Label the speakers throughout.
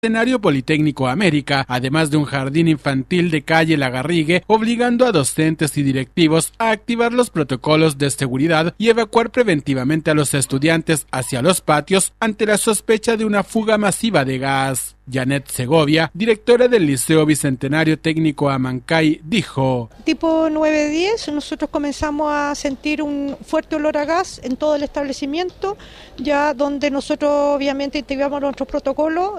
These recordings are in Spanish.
Speaker 1: Escenario Politécnico América, además de un jardín infantil de calle Lagarrigue, obligando a docentes y directivos a activar los protocolos de seguridad y evacuar preventivamente a los estudiantes hacia los patios ante la sospecha de una fuga masiva de gas. Janet Segovia, directora del Liceo Bicentenario Técnico Amancay, dijo:
Speaker 2: Tipo 9-10, nosotros comenzamos a sentir un fuerte olor a gas en todo el establecimiento, ya donde nosotros obviamente integramos nuestros protocolos.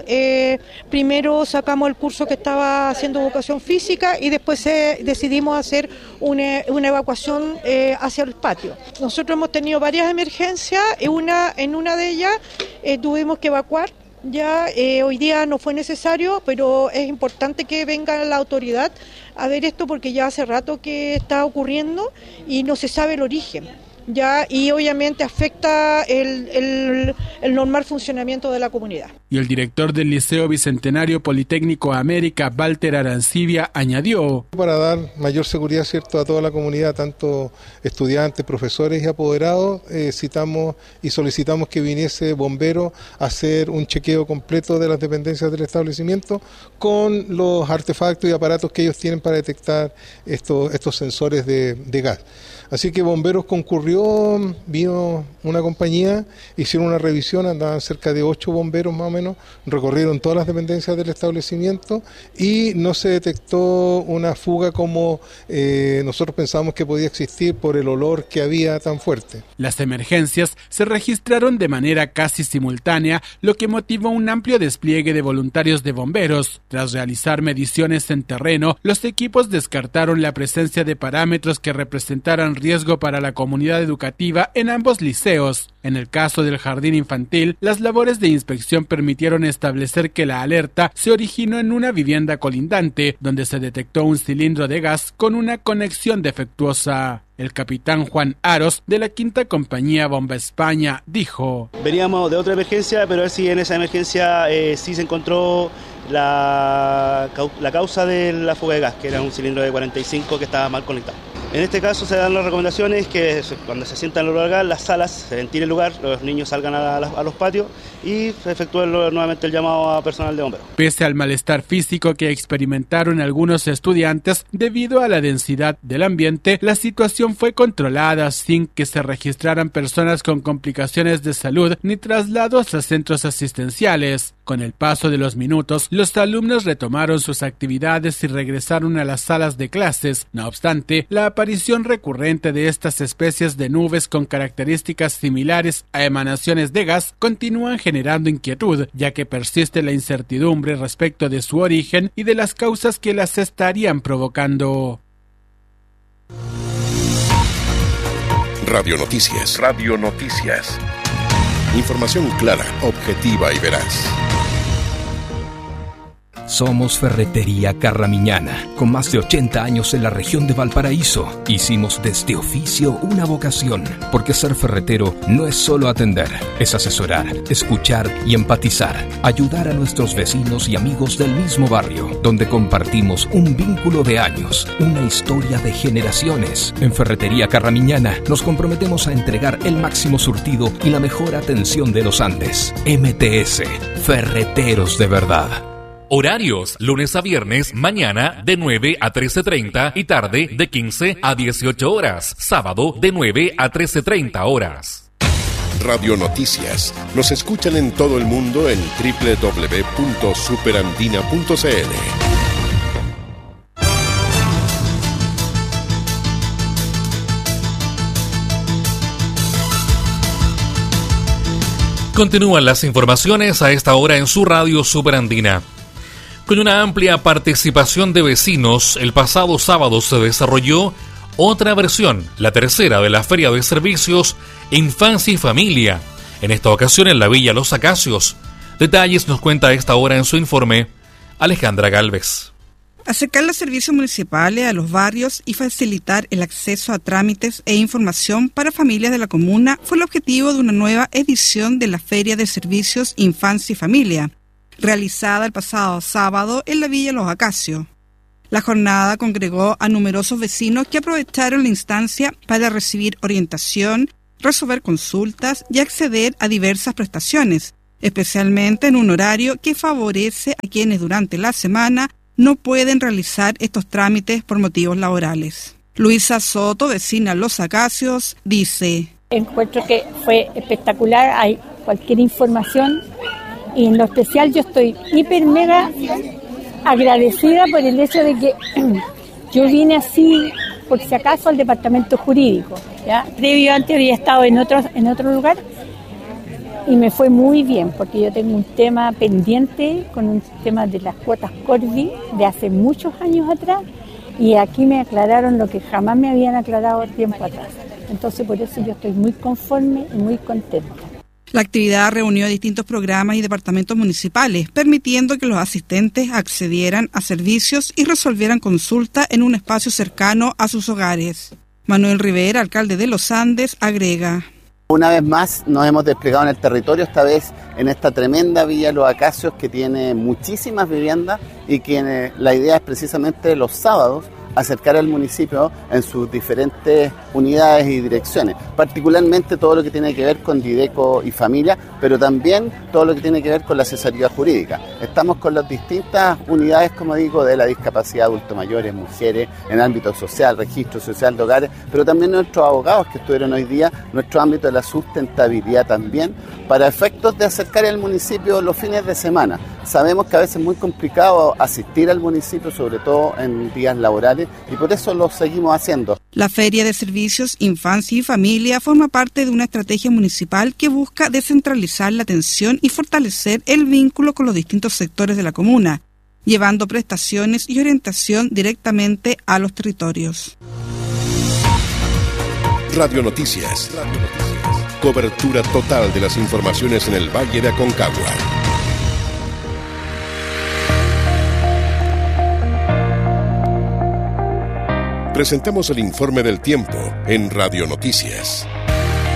Speaker 2: Primero sacamos el curso que estaba haciendo educación física y después decidimos hacer una evacuación hacia el patio. Nosotros hemos tenido varias emergencias, en una de ellas tuvimos que evacuar. Ya hoy día no fue necesario, pero es importante que venga la autoridad a ver esto porque ya hace rato que está ocurriendo y no se sabe el origen. Ya, y obviamente afecta el normal funcionamiento de la comunidad.
Speaker 1: Y el director del Liceo Bicentenario Politécnico América, Walter Arancibia, añadió:
Speaker 3: para dar mayor seguridad, ¿cierto?, a toda la comunidad, tanto estudiantes, profesores y apoderados, citamos y solicitamos que viniese bomberos a hacer un chequeo completo de las dependencias del establecimiento con los artefactos y aparatos que ellos tienen para detectar estos sensores de gas. Así que bomberos concurrió, vino una compañía, hicieron una revisión, andaban cerca de 8 bomberos más o menos, recorrieron todas las dependencias del establecimiento y no se detectó una fuga como nosotros pensábamos que podía existir por el olor que había tan fuerte.
Speaker 1: Las emergencias se registraron de manera casi simultánea, lo que motivó un amplio despliegue de voluntarios de bomberos. Tras realizar mediciones en terreno, los equipos descartaron la presencia de parámetros que representaran riesgo para la comunidad educativa en ambos liceos. En el caso del jardín infantil, las labores de inspección permitieron establecer que la alerta se originó en una vivienda colindante, donde se detectó un cilindro de gas con una conexión defectuosa. El capitán Juan Aros, de la 5ª Compañía Bomba España, dijo:
Speaker 4: Veníamos de otra emergencia, pero a ver si en esa emergencia sí se encontró la causa de la fuga de gas, que era un cilindro de 45 que estaba mal conectado. En este caso se dan las recomendaciones que cuando se sientan el olor a gas, las salas, se ventile el lugar, los niños salgan a los patios y se efectúe nuevamente el llamado a personal de bomberos.
Speaker 1: Pese al malestar físico que experimentaron algunos estudiantes debido a la densidad del ambiente, la situación fue controlada sin que se registraran personas con complicaciones de salud ni traslados a centros asistenciales. Con el paso de los minutos, los alumnos retomaron sus actividades y regresaron a las salas de clases. No obstante, la aparición recurrente de estas especies de nubes con características similares a emanaciones de gas continúan generando inquietud, ya que persiste la incertidumbre respecto de su origen y de las causas que las estarían provocando.
Speaker 5: Radio Noticias. Radio Noticias. Información clara, objetiva y veraz.
Speaker 6: Somos Ferretería Carramiñana, con más de 80 años en la región de Valparaíso. Hicimos de este oficio una vocación, porque ser ferretero no es solo atender, es asesorar, escuchar y empatizar, ayudar a nuestros vecinos y amigos del mismo barrio, donde compartimos un vínculo de años, una historia de generaciones. En Ferretería Carramiñana nos comprometemos a entregar el máximo surtido y la mejor atención de los Andes. MTS, Ferreteros de verdad.
Speaker 7: Horarios, lunes a viernes, mañana de 9 a 13:30 y tarde de 15 a 18 horas. Sábado de 9 a 13:30 horas.
Speaker 5: Radio Noticias. Nos escuchan en todo el mundo en www.superandina.cl.
Speaker 7: Continúan las informaciones a esta hora en su radio Superandina. Con una amplia participación de vecinos, el pasado sábado se desarrolló otra versión, la tercera de la Feria de Servicios Infancia y Familia, en esta ocasión en la Villa Los Acacios. Detalles nos cuenta a esta hora en su informe Alejandra Galvez.
Speaker 8: Acercar los servicios municipales a los barrios y facilitar el acceso a trámites e información para familias de la comuna fue el objetivo de una nueva edición de la Feria de Servicios Infancia y Familia, realizada el pasado sábado en la Villa Los Acacios. La jornada congregó a numerosos vecinos que aprovecharon la instancia para recibir orientación, resolver consultas y acceder a diversas prestaciones, especialmente en un horario que favorece a quienes durante la semana no pueden realizar estos trámites por motivos laborales. Luisa Soto, vecina Los Acacios, dice:
Speaker 9: encuentro que fue espectacular, hay cualquier información y en lo especial yo estoy hiper mega agradecida por el hecho de que yo vine así por si acaso al departamento jurídico, ¿ya? Previo antes había estado en otro lugar y me fue muy bien porque yo tengo un tema pendiente con un tema de las cuotas Corvi de hace muchos años atrás y aquí me aclararon lo que jamás me habían aclarado tiempo atrás. Entonces por eso yo estoy muy conforme y muy contenta.
Speaker 8: La actividad reunió a distintos programas y departamentos municipales, permitiendo que los asistentes accedieran a servicios y resolvieran consultas en un espacio cercano a sus hogares. Manuel Rivera, alcalde de Los Andes, agrega:
Speaker 10: una vez más nos hemos desplegado en el territorio, esta vez en esta tremenda Villa Los Acacios que tiene muchísimas viviendas y que la idea es precisamente los sábados acercar al municipio en sus diferentes unidades y direcciones, particularmente todo lo que tiene que ver con Dideco y familia, pero también todo lo que tiene que ver con la asesoría jurídica. Estamos con las distintas unidades, como digo, de la discapacidad, adultos mayores, mujeres, en ámbito social, registro social de hogares, pero también nuestros abogados que estuvieron hoy día, nuestro ámbito de la sustentabilidad también, para efectos de acercar al municipio los fines de semana. Sabemos que a veces es muy complicado asistir al municipio, sobre todo en días laborales, y por eso lo seguimos haciendo.
Speaker 8: La Feria de Servicios Infancia y Familia forma parte de una estrategia municipal que busca descentralizar la atención y fortalecer el vínculo con los distintos sectores de la comuna, llevando prestaciones y orientación directamente a los territorios.
Speaker 5: Radio Noticias. Cobertura total de las informaciones en el Valle de Aconcagua. Presentamos el informe del tiempo en Radio Noticias.